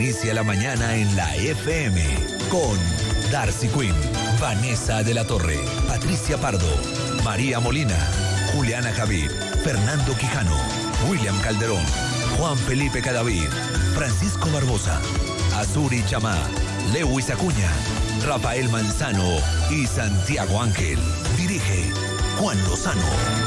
Inicia la mañana en la FM con Darcy Quinn, Vanessa de la Torre, Patricia Pardo, María Molina, Juliana Javid, Fernando Quijano, William Calderón, Juan Felipe Cadavid, Francisco Barbosa, Azuri Chamá, Lewis Acuña, Rafael Manzano y Santiago Ángel. Dirige Juan Lozano.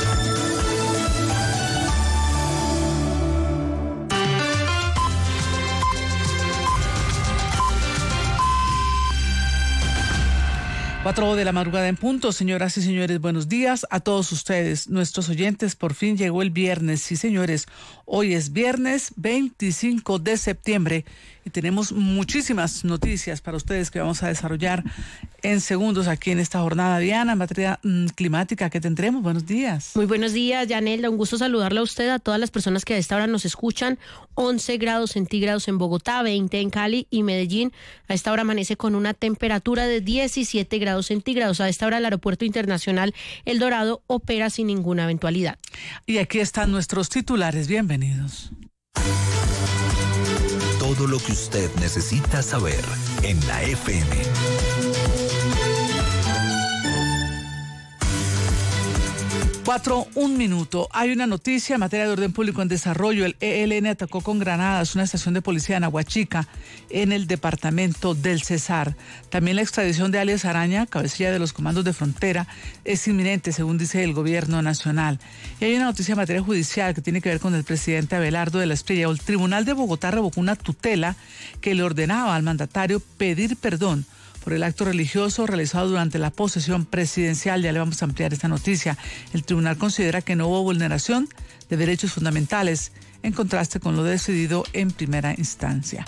Cuatro de la madrugada en punto. Señoras y señores, buenos días a todos ustedes, nuestros oyentes. Por fin llegó el viernes. Sí, señores, hoy es viernes 25 de septiembre y tenemos muchísimas noticias para ustedes que vamos a desarrollar en segundos aquí en esta jornada. Diana, en materia climática, ¿qué tendremos? Buenos días. Muy buenos días, Yanelda. Un gusto saludarla a usted, a todas las personas que a esta hora nos escuchan. 11 grados centígrados en Bogotá, 20 en Cali y Medellín. A esta hora amanece con una temperatura de 17 grados centígrados. A esta hora el Aeropuerto Internacional El Dorado opera sin ninguna eventualidad. Y aquí están nuestros titulares. Bienvenidos. Todo lo que usted necesita saber en la FM. 4:01. Hay una noticia en materia de orden público en desarrollo. El ELN atacó con granadas una estación de policía en Aguachica, en el departamento del Cesar. También la extradición de alias Araña, cabecilla de los comandos de frontera, es inminente, según dice el gobierno nacional. Y hay una noticia en materia judicial que tiene que ver con el presidente Abelardo de la Espriella. El Tribunal de Bogotá revocó una tutela que le ordenaba al mandatario pedir perdón por el acto religioso realizado durante la posesión presidencial. Ya le vamos a ampliar esta noticia. El tribunal considera que no hubo vulneración de derechos fundamentales, en contraste con lo decidido en primera instancia.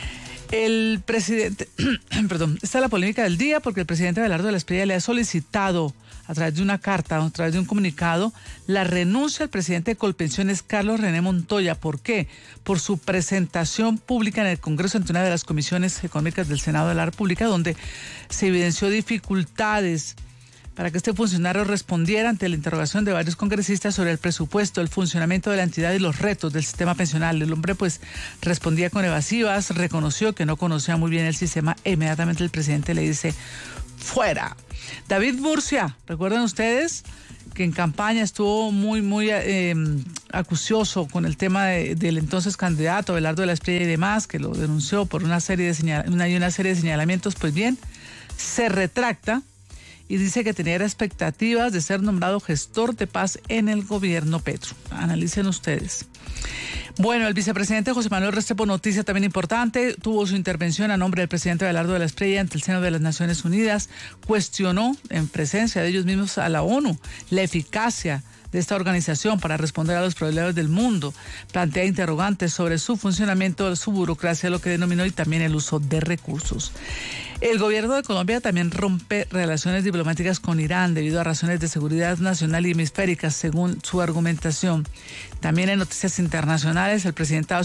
El presidente, esta es la polémica del día porque el presidente Abelardo de la Espriella le ha solicitado a través de una carta, a través de un comunicado, la renuncia al presidente de Colpensiones, Carlos René Montoya. ¿Por qué? Por su presentación pública en el Congreso ante una de las comisiones económicas del Senado de la República, donde se evidenció dificultades para que este funcionario respondiera ante la interrogación de varios congresistas sobre el presupuesto, el funcionamiento de la entidad y los retos del sistema pensional. El hombre pues respondía con evasivas, reconoció que no conocía muy bien el sistema. Inmediatamente el presidente le dice: fuera. David Murcia, ¿recuerdan ustedes que en campaña estuvo muy acucioso con el tema del entonces candidato Abelardo de la Espriella y demás, que lo denunció por una serie de señalamientos? Pues bien, se retracta y dice que tenía expectativas de ser nombrado gestor de paz en el gobierno Petro. Analicen ustedes. Bueno, el vicepresidente José Manuel Restrepo, noticia también importante, tuvo su intervención a nombre del presidente Abelardo de la Espriella ante el seno de las Naciones Unidas, cuestionó en presencia de ellos mismos a la ONU la eficacia de esta organización para responder a los problemas del mundo, plantea interrogantes sobre su funcionamiento, su burocracia, lo que denominó, y también el uso de recursos. El gobierno de Colombia también rompe relaciones diplomáticas con Irán debido a razones de seguridad nacional y hemisféricas, según su argumentación. También en noticias internacionales, el presidente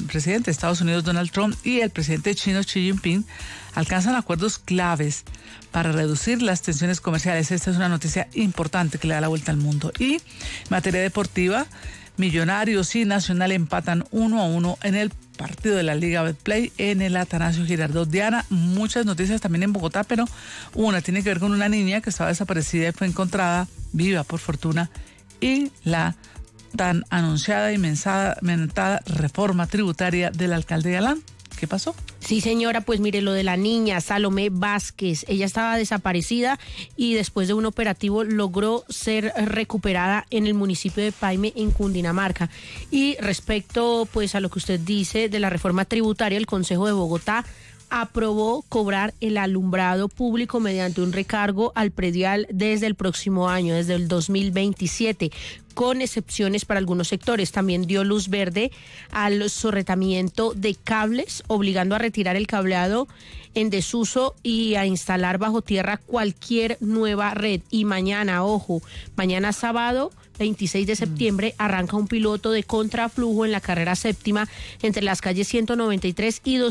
de Estados Unidos, Donald Trump, y el presidente chino, Xi Jinping, alcanzan acuerdos claves para reducir las tensiones comerciales. Esta es una noticia importante que le da la vuelta al mundo. Y en materia deportiva, Millonarios y Nacional empatan 1-1 en el partido de la Liga Betplay en el Atanasio Girardot. Diana, muchas noticias también en Bogotá, pero una tiene que ver con una niña que estaba desaparecida y fue encontrada viva, por fortuna, y la tan anunciada y mentada reforma tributaria del alcalde Galán. ¿Qué pasó? Sí, señora, pues mire, lo de la niña Salomé Vázquez, ella estaba desaparecida y después de un operativo logró ser recuperada en el municipio de Paime, en Cundinamarca. Y respecto pues a lo que usted dice de la reforma tributaria, el Consejo de Bogotá aprobó cobrar el alumbrado público mediante un recargo al predial desde el próximo año, desde el 2027, con excepciones para algunos sectores. También dio luz verde al sorretamiento de cables, obligando a retirar el cableado en desuso y a instalar bajo tierra cualquier nueva red. Y mañana, ojo, mañana sábado 26 de septiembre arranca un piloto de contraflujo en la carrera séptima entre las calles 193 y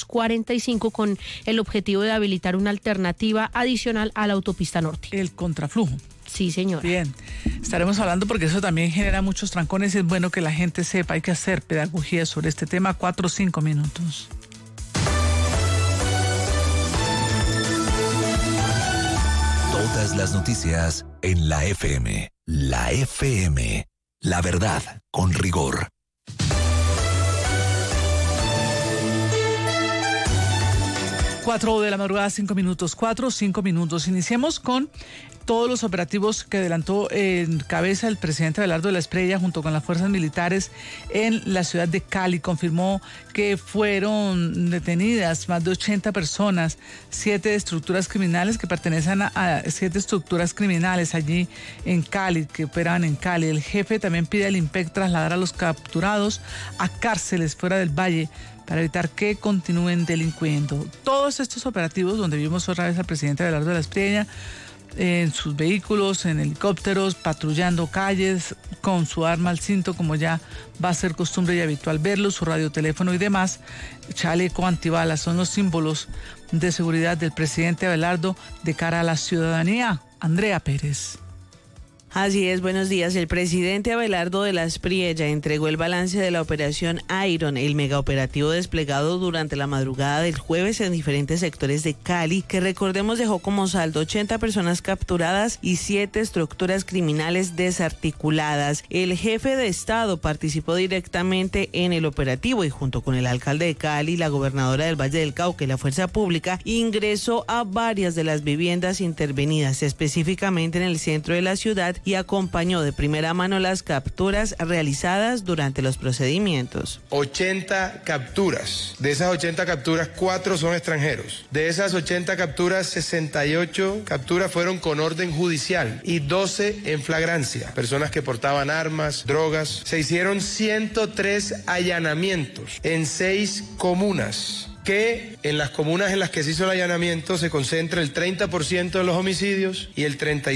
245 con el objetivo de habilitar una alternativa adicional a la autopista norte. El contraflujo. Sí, señor. Bien, estaremos hablando porque eso también genera muchos trancones y es bueno que la gente sepa, hay que hacer pedagogía sobre este tema. 4 o 5 minutos. Todas las noticias en la FM. La FM. La verdad con rigor. 4 de la madrugada, 5 minutos. 5 minutos. Iniciemos con todos los operativos que adelantó en cabeza el presidente Abelardo de la Espriella junto con las fuerzas militares en la ciudad de Cali. Confirmó que fueron detenidas más de 80 personas, 7 estructuras criminales que pertenecen a 7 estructuras criminales allí en Cali, que operaban en Cali. El jefe también pide al IMPEC trasladar a los capturados a cárceles fuera del valle para evitar que continúen delinquiendo. Todos estos operativos, donde vimos otra vez al presidente Abelardo de la Espriella en sus vehículos, en helicópteros, patrullando calles con su arma al cinto, como ya va a ser costumbre y habitual verlo, su radioteléfono y demás, chaleco antibalas, son los símbolos de seguridad del presidente Abelardo de cara a la ciudadanía. Andrea Pérez. Así es, buenos días. El presidente Abelardo de la Espriella entregó el balance de la operación Iron, el megaoperativo desplegado durante la madrugada del jueves en diferentes sectores de Cali, que recordemos dejó como saldo 80 personas capturadas y 7 estructuras criminales desarticuladas. El jefe de Estado participó directamente en el operativo y junto con el alcalde de Cali, la gobernadora del Valle del Cauca y la Fuerza Pública, ingresó a varias de las viviendas intervenidas, específicamente en el centro de la ciudad, y acompañó de primera mano las capturas realizadas durante los procedimientos. 80 capturas. De esas 80 capturas, 4 son extranjeros. De esas 80 capturas, 68 capturas fueron con orden judicial y 12 en flagrancia. Personas que portaban armas, drogas. Se hicieron 103 allanamientos en 6 comunas. Que en las comunas en las que se hizo el allanamiento se concentra el 30% de los homicidios y el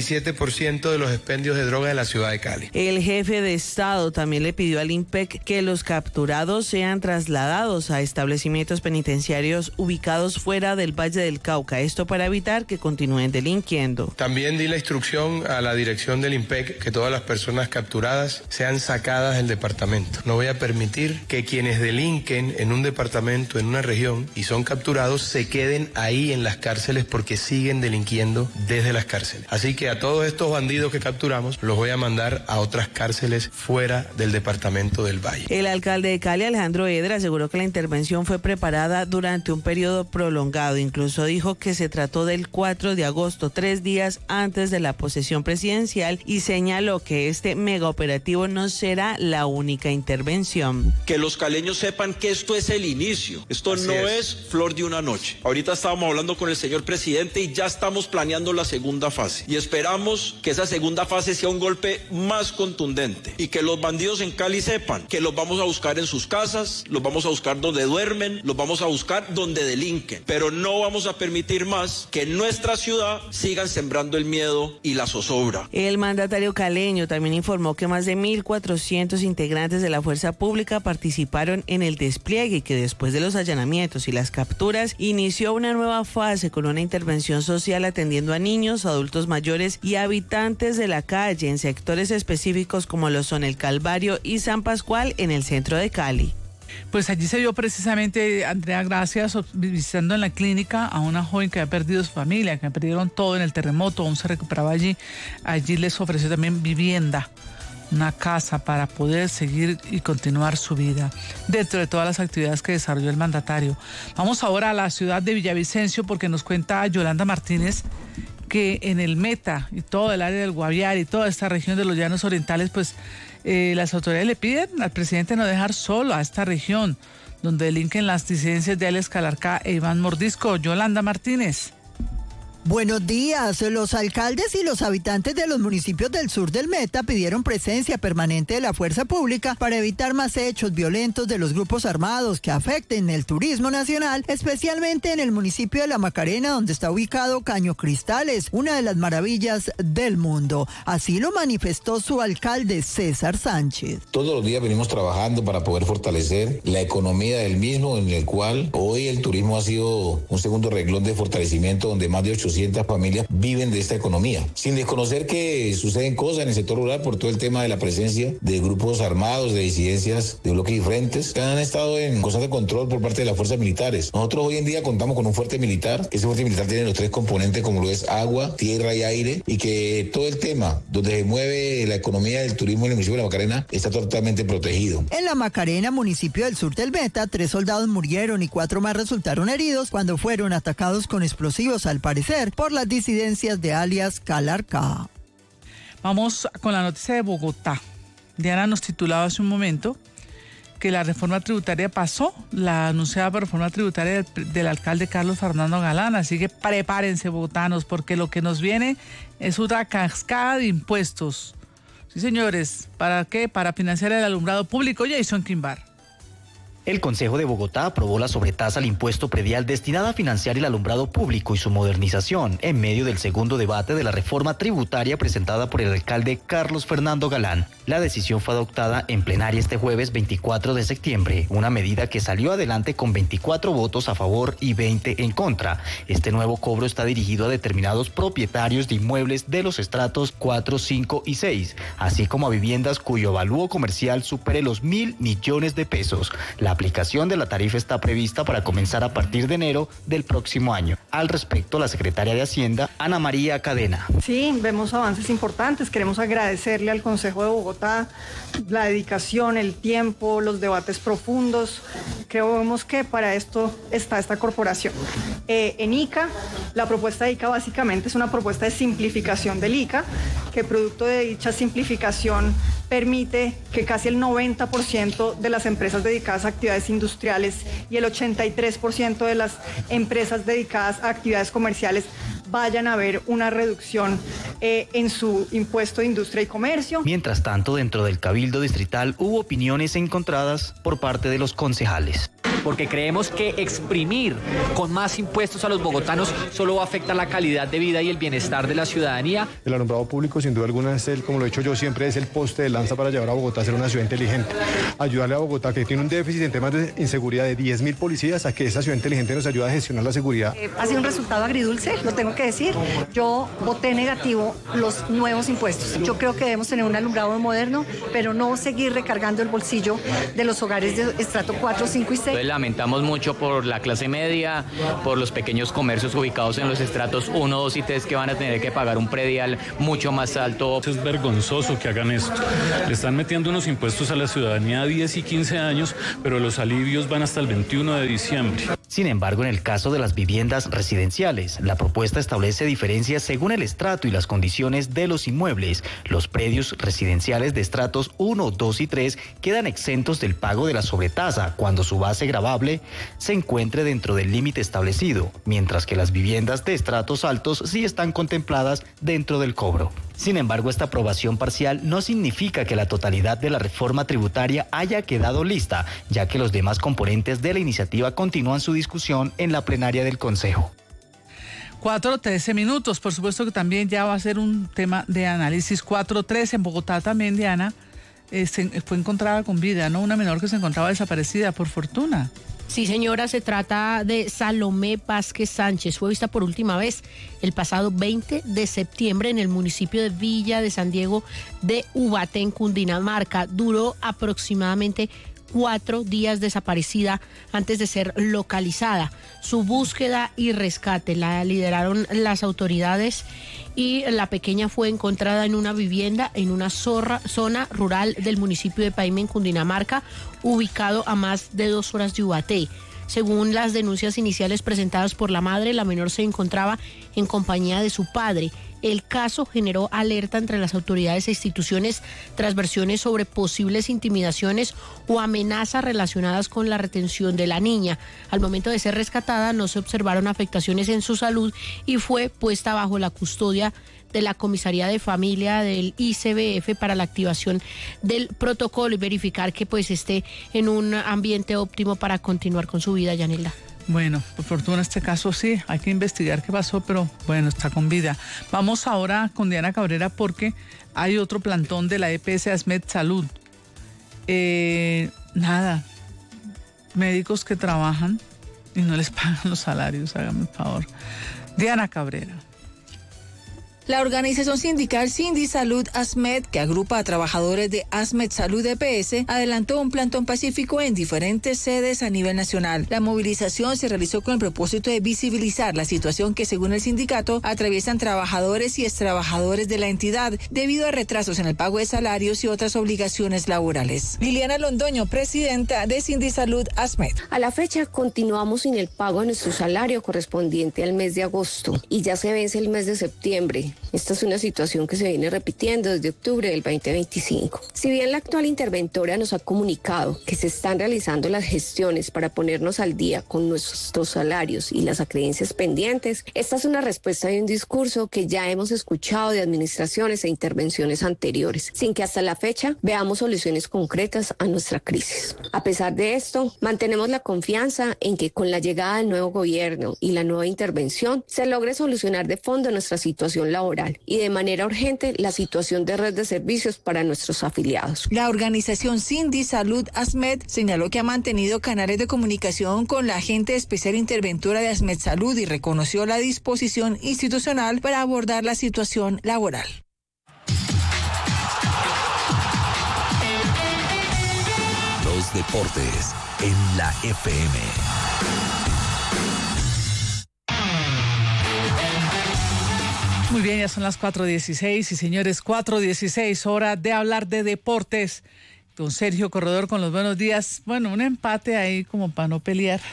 37% de los expendios de droga en la ciudad de Cali. El jefe de Estado también le pidió al IMPEC que los capturados sean trasladados a establecimientos penitenciarios ubicados fuera del Valle del Cauca, esto para evitar que continúen delinquiendo. También di la instrucción a la dirección del IMPEC que todas las personas capturadas sean sacadas del departamento. No voy a permitir que quienes delinquen en un departamento, en una región, y son capturados, se queden ahí en las cárceles porque siguen delinquiendo desde las cárceles. Así que a todos estos bandidos que capturamos los voy a mandar a otras cárceles fuera del departamento del Valle. El alcalde de Cali, Alejandro Edra, aseguró que la intervención fue preparada durante un periodo prolongado. Incluso dijo que se trató del 4 de agosto, 3 días antes de la posesión presidencial, y señaló que este megaoperativo no será la única intervención. Que los caleños sepan que esto es el inicio. Esto no es flor de una noche. Ahorita estábamos hablando con el señor presidente y ya estamos planeando la segunda fase. Y esperamos que esa segunda fase sea un golpe más contundente y que los bandidos en Cali sepan que los vamos a buscar en sus casas, los vamos a buscar donde duermen, los vamos a buscar donde delinquen. Pero no vamos a permitir más que en nuestra ciudad sigan sembrando el miedo y la zozobra. El mandatario caleño también informó que más de 1.400 integrantes de la Fuerza Pública participaron en el despliegue y que después de los allanamientos y las capturas, inició una nueva fase con una intervención social atendiendo a niños, adultos mayores y habitantes de la calle en sectores específicos como lo son el Calvario y San Pascual en el centro de Cali. Pues allí se vio precisamente, Andrea, gracias, visitando en la clínica a una joven que había perdido su familia, que perdieron todo en el terremoto, aún se recuperaba allí. Allí les ofreció también vivienda, una casa para poder seguir y continuar su vida dentro de todas las actividades que desarrolló el mandatario. Vamos ahora a la ciudad de Villavicencio porque nos cuenta Yolanda Martínez que en el Meta y todo el área del Guaviare y toda esta región de los Llanos Orientales, pues las autoridades le piden al presidente no dejar solo a esta región donde delinquen las disidencias de Alex Calarcá e Iván Mordisco. Yolanda Martínez. Buenos días. Los alcaldes y los habitantes de los municipios del sur del Meta pidieron presencia permanente de la fuerza pública para evitar más hechos violentos de los grupos armados que afecten el turismo nacional, especialmente en el municipio de La Macarena, donde está ubicado Caño Cristales, una de las maravillas del mundo. Así lo manifestó su alcalde César Sánchez. Todos los días venimos trabajando para poder fortalecer la economía del mismo, en el cual hoy el turismo ha sido un segundo renglón de fortalecimiento, donde más de 800 800 familias viven de esta economía. Sin desconocer que suceden cosas en el sector rural por todo el tema de la presencia de grupos armados, de disidencias de bloques diferentes, que han estado en constante control por parte de las fuerzas militares. Nosotros hoy en día contamos con un fuerte militar, que ese fuerte militar tiene los 3 componentes como lo es agua, tierra y aire, y que todo el tema donde se mueve la economía del turismo en el municipio de La Macarena está totalmente protegido. En La Macarena, municipio del sur del Meta, 3 soldados murieron y 4 más resultaron heridos cuando fueron atacados con explosivos, al parecer, por las disidencias de alias Calarcá. Vamos con la noticia de Bogotá. Diana nos titulaba hace un momento que la reforma tributaria pasó, la anunciada reforma tributaria del alcalde Carlos Fernando Galán, así que prepárense, bogotanos, porque lo que nos viene es una cascada de impuestos. Sí, señores, ¿para qué? Para financiar el alumbrado público. Jason Quimbar. El Consejo de Bogotá aprobó la sobretasa al impuesto predial destinada a financiar el alumbrado público y su modernización en medio del segundo debate de la reforma tributaria presentada por el alcalde Carlos Fernando Galán. La decisión fue adoptada en plenaria este jueves 24 de septiembre, una medida que salió adelante con 24 votos a favor y 20 en contra. Este nuevo cobro está dirigido a determinados propietarios de inmuebles de los estratos 4, 5 y 6, así como a viviendas cuyo avalúo comercial supere los 1.000 millones de pesos. La aplicación de la tarifa está prevista para comenzar a partir de enero del próximo año. Al respecto, la secretaria de Hacienda, Ana María Cadena. Sí, vemos avances importantes. Queremos agradecerle al Consejo de Bogotá la dedicación, el tiempo, los debates profundos. Creemos que para esto está esta corporación. En ICA, la propuesta de ICA básicamente es una propuesta de simplificación del ICA, que producto de dicha simplificación permite que casi el 90% de las empresas dedicadas a actividades industriales y el 83% de las empresas dedicadas a actividades comerciales vayan a ver una reducción en su impuesto de industria y comercio. Mientras tanto, dentro del Cabildo Distrital hubo opiniones encontradas por parte de los concejales. Porque creemos que exprimir con más impuestos a los bogotanos solo afecta la calidad de vida y el bienestar de la ciudadanía. El alumbrado público, sin duda alguna, como lo he dicho yo siempre, es el poste de lanza para llevar a Bogotá a ser una ciudad inteligente. Ayudarle a Bogotá, que tiene un déficit en temas de inseguridad de 10.000 policías, a que esa ciudad inteligente nos ayude a gestionar la seguridad. Ha sido un resultado agridulce, lo tengo que decir. Yo voté negativo los nuevos impuestos. Yo creo que debemos tener un alumbrado moderno, pero no seguir recargando el bolsillo de los hogares de estrato 4, 5 y 6. Lamentamos mucho por la clase media, por los pequeños comercios ubicados en los estratos 1, 2 y 3 que van a tener que pagar un predial mucho más alto. Es vergonzoso que hagan esto. Le están metiendo unos impuestos a la ciudadanía a 10 y 15 años, pero los alivios van hasta el 21 de diciembre. Sin embargo, en el caso de las viviendas residenciales, la propuesta establece diferencias según el estrato y las condiciones de los inmuebles. Los predios residenciales de estratos 1, 2 y 3 quedan exentos del pago de la sobretasa cuando su base gravable se encuentre dentro del límite establecido, mientras que las viviendas de estratos altos sí están contempladas dentro del cobro. Sin embargo, esta aprobación parcial no significa que la totalidad de la reforma tributaria haya quedado lista, ya que los demás componentes de la iniciativa continúan su discusión en la plenaria del Consejo. 4:13 minutos, por supuesto que también ya va a ser un tema de análisis. 4:13 en Bogotá también, Diana, fue encontrada con vida, ¿no? Una menor que se encontraba desaparecida, por fortuna. Sí, señora, se trata de Salomé Vázquez Sánchez. Fue vista por última vez el pasado 20 de septiembre en el municipio de Villa de San Diego de Ubaté, en Cundinamarca. Duró aproximadamente 4 días desaparecida antes de ser localizada. Su búsqueda y rescate la lideraron las autoridades y la pequeña fue encontrada en una vivienda en una zona rural del municipio de Paime, en Cundinamarca, ubicado a más de 2 horas de Ubaté. Según las denuncias iniciales presentadas por la madre, la menor se encontraba en compañía de su padre. El caso generó alerta entre las autoridades e instituciones tras versiones sobre posibles intimidaciones o amenazas relacionadas con la retención de la niña. Al momento de ser rescatada no se observaron afectaciones en su salud y fue puesta bajo la custodia de la Comisaría de Familia del ICBF para la activación del protocolo y verificar que pues esté en un ambiente óptimo para continuar con su vida, Yanela. Bueno, por fortuna este caso sí, hay que investigar qué pasó, pero bueno, está con vida. Vamos ahora con Diana Cabrera porque hay otro plantón de la EPS ASMED Salud. Médicos que trabajan y no les pagan los salarios, hágame el favor. Diana Cabrera. La organización sindical Sindisalud ASMED, que agrupa a trabajadores de ASMED Salud EPS, adelantó un plantón pacífico en diferentes sedes a nivel nacional. La movilización se realizó con el propósito de visibilizar la situación que, según el sindicato, atraviesan trabajadores y extrabajadores de la entidad debido a retrasos en el pago de salarios y otras obligaciones laborales. Liliana Londoño, presidenta de Sindisalud ASMED. A la fecha continuamos sin el pago de nuestro salario correspondiente al mes de agosto y ya se vence el mes de septiembre. Esta es una situación que se viene repitiendo desde octubre del 2025. Si bien la actual interventora nos ha comunicado que se están realizando las gestiones para ponernos al día con nuestros salarios y las acreencias pendientes, esta es una respuesta y un discurso que ya hemos escuchado de administraciones e intervenciones anteriores, sin que hasta la fecha veamos soluciones concretas a nuestra crisis. A pesar de esto, mantenemos la confianza en que con la llegada del nuevo gobierno y la nueva intervención se logre solucionar de fondo nuestra situación laboral y de manera urgente la situación de red de servicios para nuestros afiliados. La organización Sindisalud ASMED señaló que ha mantenido canales de comunicación con la agente especial interventora de ASMED Salud y reconoció la disposición institucional para abordar la situación laboral. Los deportes en la FM. Muy bien, ya son las 4:16 y señores, 4:16, hora de hablar de deportes. Don Sergio Corredor con los buenos días. Bueno, un empate ahí como para no pelear.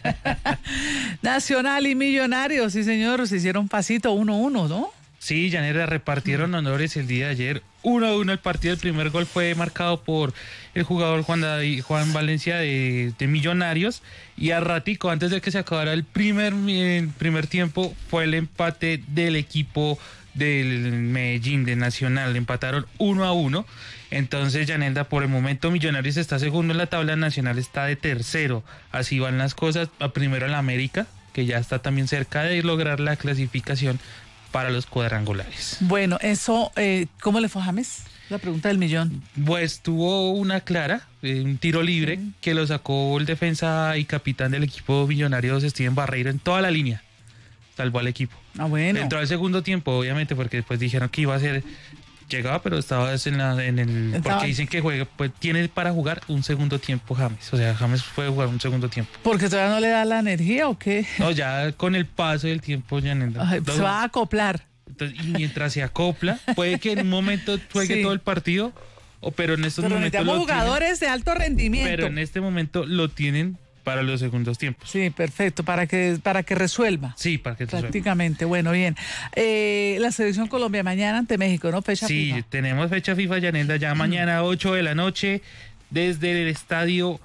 Nacional y Millonarios, sí señor, se hicieron pasito 1-1, ¿no? Sí, Yanera, repartieron honores el día de ayer. 1-1 el partido. El primer gol fue marcado por el jugador Juan Valencia de Millonarios. Y a ratico, antes de que se acabara el primer tiempo, fue el empate del equipo del Medellín, de Nacional. Empataron 1-1. Entonces, Yanelda, por el momento Millonarios está segundo en la tabla, Nacional está de tercero. Así van las cosas. Primero el América, que ya está también cerca de lograr la clasificación para los cuadrangulares. Bueno, eso, ¿cómo le fue a James? La pregunta del millón. Pues tuvo una clara, un tiro libre, que lo sacó el defensa y capitán del equipo Millonarios, Steven Barreiro, en toda la línea. Salvó al equipo. Ah, bueno. Entró al segundo tiempo, obviamente, porque después dijeron que iba a ser... Llegaba, pero estaba porque dicen que juega, pues tiene para jugar un segundo tiempo James. O sea, James puede jugar un segundo tiempo. ¿Porque todavía no le da la energía o qué? No, ya con el paso del tiempo ya se va a acoplar. Entonces, y mientras se acopla, puede que en un momento juegue todo el partido, pero en estos momentos necesitamos jugadores de alto rendimiento. Pero en este momento lo tienen para los segundos tiempos. Sí, perfecto, para que resuelva. Sí, para que resuelva. Prácticamente, bueno, bien. La selección Colombia mañana ante México, ¿no? Fecha FIFA. Sí, tenemos fecha FIFA, Yanelda, ya mañana 8 de la noche, desde el estadio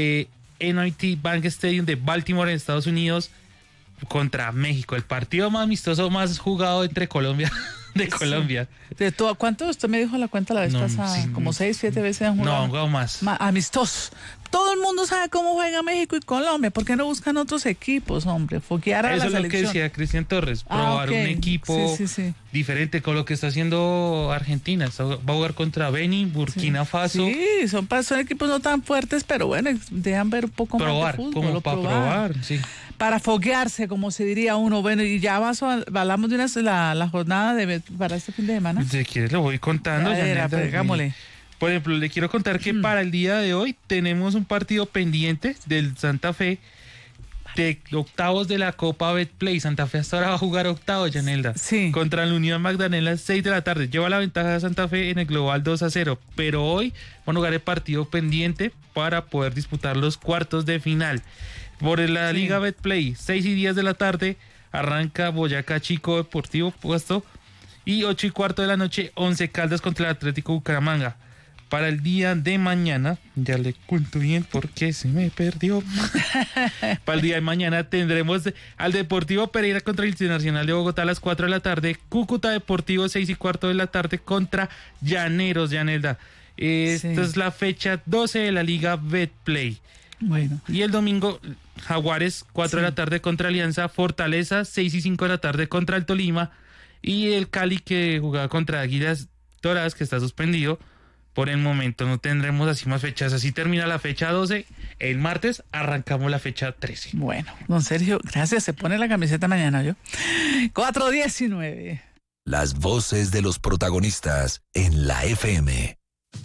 NIT Bank Stadium de Baltimore, en Estados Unidos, contra México. El partido más amistoso, más jugado entre Colombia... de Colombia. ¿De todo? ¿Cuánto? Usted me dijo la cuenta la vez pasada. Sí, como 6, 7 veces han jugado. No, han jugado más. Amistosos. Todo el mundo sabe cómo juega México y Colombia. ¿Por qué no buscan otros equipos, hombre? Foquear a la selección. Eso es lo que decía Cristian Torres. Probar un equipo diferente con lo que está haciendo Argentina. Va a jugar contra Benin, Burkina Faso. Sí, son equipos no tan fuertes, pero bueno, dejan ver un poco más de fútbol. Como para probar, sí. Para foguearse, como se diría uno. Bueno, y ya hablamos de la jornada para este fin de semana. Si quieres lo voy contando. Hagámosle. Por ejemplo, le quiero contar que para el día de hoy tenemos un partido pendiente del Santa Fe de octavos de la Copa Betplay. Santa Fe hasta ahora va a jugar octavos, Yanelda. Sí. Contra la Unión Magdalena a las 6 de la tarde. Lleva la ventaja de Santa Fe en el global 2-0. Pero hoy van a jugar el partido pendiente para poder disputar los cuartos de final. Por la Liga Betplay, 6:10 de la tarde, arranca Boyacá Chico Deportivo puesto. Y 8:15 de la noche, 11 Caldas contra el Atlético Bucaramanga. Para el día de mañana, ya le cuento bien porque se me perdió. Para el día de mañana tendremos al Deportivo Pereira contra el Internacional de Bogotá a las 4 de la tarde. Cúcuta Deportivo, 6:15 de la tarde contra Llaneros, Yanelda. Esta es la fecha 12 de la Liga Betplay. Bueno. Y el domingo, Jaguares, 4 de la tarde contra Alianza. Fortaleza, 6:05 de la tarde contra el Tolima. Y el Cali, que jugaba contra Águilas Doradas, que está suspendido, por el momento no tendremos así más fechas. Así termina la fecha 12. El martes arrancamos la fecha 13. Bueno, don Sergio, gracias. Se pone la camiseta mañana, ¿yo? 4:19. Las voces de los protagonistas en la FM.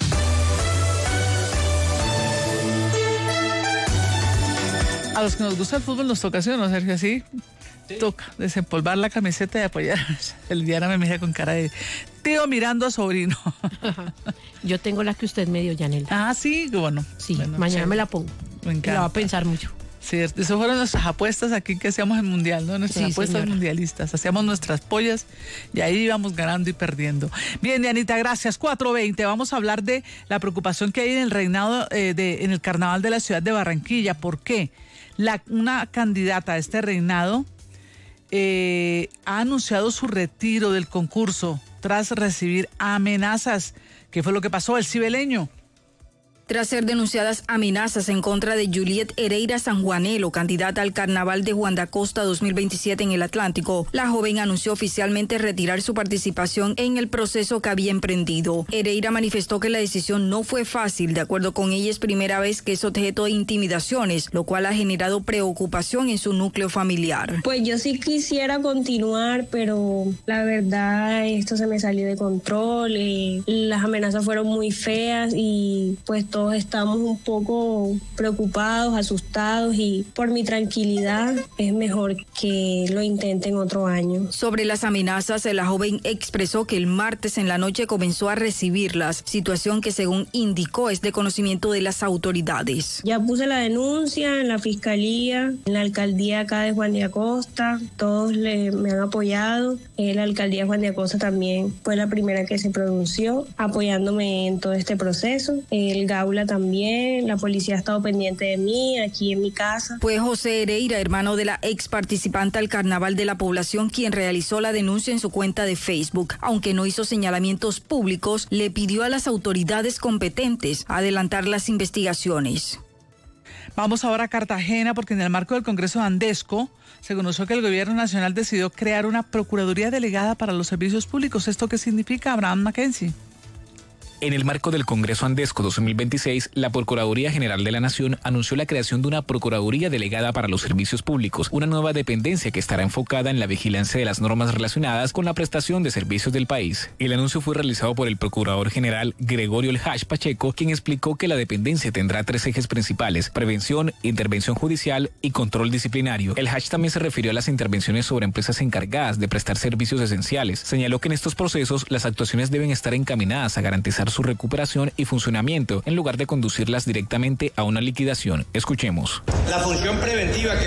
A los que nos gusta el fútbol nos toca, ¿sí o no, Sergio? Así toca desempolvar la camiseta y apoyar. El Diana me mira con cara de tío mirando a sobrino. Yo tengo la que usted me dio, Yanela. Ah, sí, bueno. Sí, bueno, mañana me la pongo. Me encanta. La va a pensar mucho. Cierto, eso fueron nuestras apuestas aquí que hacíamos en Mundial, ¿no? Nuestras apuestas mundialistas. Hacíamos nuestras pollas y ahí íbamos ganando y perdiendo. Bien, Dianita, gracias. 4:20. Vamos a hablar de la preocupación que hay en el reinado, en el carnaval de la ciudad de Barranquilla. ¿Por qué? Una candidata a este reinado ha anunciado su retiro del concurso tras recibir amenazas. ¿Qué fue lo que pasó? El cibeleño. Tras ser denunciadas amenazas en contra de Juliet Hereira Sanjuanelo, candidata al Carnaval de Juan de Acosta 2027 en el Atlántico, la joven anunció oficialmente retirar su participación en el proceso que había emprendido. Hereira manifestó que la decisión no fue fácil. De acuerdo con ella, es primera vez que es objeto de intimidaciones, lo cual ha generado preocupación en su núcleo familiar. Pues yo sí quisiera continuar, pero la verdad esto se me salió de control. Las amenazas fueron muy feas y pues todos estamos un poco preocupados, asustados, y por mi tranquilidad es mejor que lo intenten otro año. Sobre las amenazas, la joven expresó que el martes en la noche comenzó a recibirlas, situación que según indicó es de conocimiento de las autoridades. Ya puse la denuncia en la fiscalía, en la alcaldía acá de Juan de Acosta, todos me han apoyado. La alcaldía de Juan de Acosta también fue la primera que se pronunció apoyándome en todo este proceso. El Gaula también, la policía ha estado pendiente de mí aquí en mi casa. Fue José Hereira, hermano de la ex participante al Carnaval de la Población, quien realizó la denuncia en su cuenta de Facebook. Aunque no hizo señalamientos públicos, le pidió a las autoridades competentes adelantar las investigaciones. Vamos ahora a Cartagena, porque en el marco del Congreso de Andesco se conoció que el Gobierno Nacional decidió crear una Procuraduría Delegada para los Servicios Públicos. ¿Esto qué significa, Abraham Mackenzie? En el marco del Congreso Andesco 2026, la Procuraduría General de la Nación anunció la creación de una Procuraduría Delegada para los Servicios Públicos, una nueva dependencia que estará enfocada en la vigilancia de las normas relacionadas con la prestación de servicios del país. El anuncio fue realizado por el Procurador General Gregorio El Hach Pacheco, quien explicó que la dependencia tendrá 3 ejes principales: prevención, intervención judicial y control disciplinario. El Hach también se refirió a las intervenciones sobre empresas encargadas de prestar servicios esenciales. Señaló que en estos procesos las actuaciones deben estar encaminadas a garantizar su recuperación y funcionamiento en lugar de conducirlas directamente a una liquidación. Escuchemos. La función preventiva que